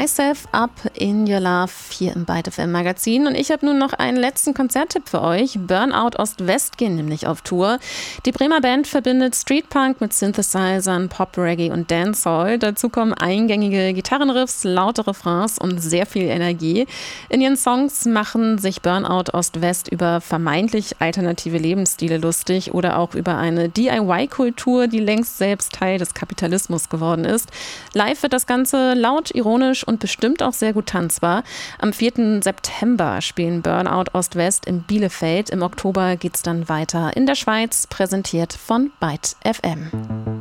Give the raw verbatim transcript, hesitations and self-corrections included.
Myself Up in Your Love hier im Byte F M Magazin. Und ich habe nun noch einen letzten Konzerttipp für euch. Burnout Ost-West gehen nämlich auf Tour. Die Bremer Band verbindet Streetpunk mit Synthesizern, Pop, Reggae und Dancehall. Dazu kommen eingängige Gitarrenriffs, laute Refrains und sehr viel Energie. In ihren Songs machen sich Burnout Ost-West über vermeintlich alternative Lebensstile lustig oder auch über eine D I Y-Kultur, die längst selbst Teil des Kapitalismus geworden ist. Live wird das Ganze laut, ironisch und bestimmt auch sehr gut tanzbar. Am vierten September spielen Burnout Ost-West in Bielefeld. Im Oktober geht's dann weiter in der Schweiz, präsentiert von Byte F M.